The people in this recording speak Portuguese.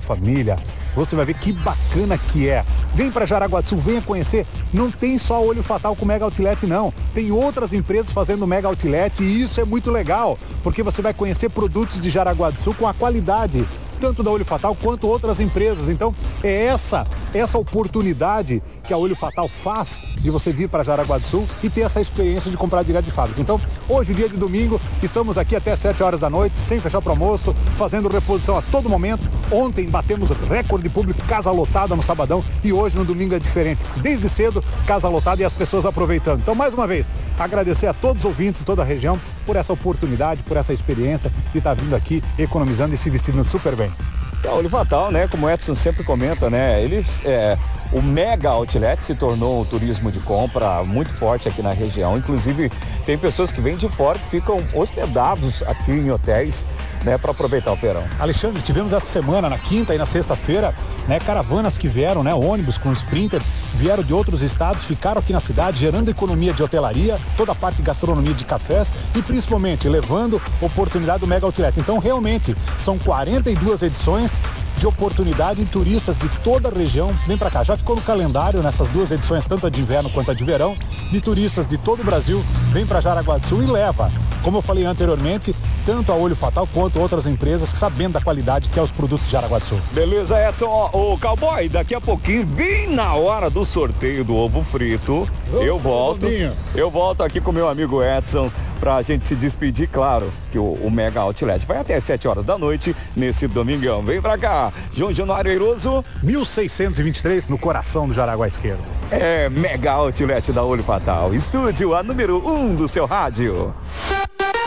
família. Você vai ver que bacana que é. Vem para Jaraguá do Sul, venha conhecer. Não tem só Olho Fatal com Mega Outlet, não. Tem outras empresas fazendo Mega Outlet e isso é muito legal, porque você vai conhecer produtos de Jaraguá do Sul com a qualidade tanto da Olho Fatal quanto outras empresas. Então, é essa oportunidade que a Olho Fatal faz de você vir para Jaraguá do Sul e ter essa experiência de comprar direto de fábrica. Então, hoje, dia de domingo, estamos aqui até 7 horas da noite, sem fechar para o almoço, fazendo reposição a todo momento. Ontem batemos recorde de público, casa lotada no sabadão, e hoje no domingo é diferente. Desde cedo, casa lotada e as pessoas aproveitando. Então, mais uma vez, agradecer a todos os ouvintes de toda a região por essa oportunidade, por essa experiência de estar vindo aqui economizando e se vestindo super bem. A Olho Fatal, né, como o Edson sempre comenta, né, o Mega Outlet se tornou um turismo de compra muito forte aqui na região. Inclusive, tem pessoas que vêm de fora que ficam hospedados aqui em hotéis, né, para aproveitar o feirão. Alexandre, tivemos essa semana, na quinta e na sexta-feira, né, caravanas que vieram, né, ônibus com Sprinter, vieram de outros estados, ficaram aqui na cidade, gerando economia de hotelaria, toda a parte de gastronomia, de cafés e principalmente levando oportunidade do Mega Outlet. Então, realmente, são 42 edições de oportunidade em turistas de toda a região. Vem para cá, já ficou no calendário nessas duas edições, tanto a de inverno quanto a de verão, de turistas de todo o Brasil. Vem para Jaraguá do Sul e leva, como eu falei anteriormente, tanto a Olho Fatal quanto outras empresas, sabendo da qualidade que é os produtos de Jaraguá do Sul. Beleza, Edson. Ô, cowboy, daqui a pouquinho, bem na hora do sorteio do ovo frito, eu volto aqui com meu amigo Edson pra gente se despedir. Claro que o Mega Outlet vai até 7 horas da noite nesse domingão. Vem pra cá, João Januário Eiroso, 1623, no coração do Jaraguá esquerdo. É Mega Outlet da Olho Fatal, estúdio a número 1 do seu rádio.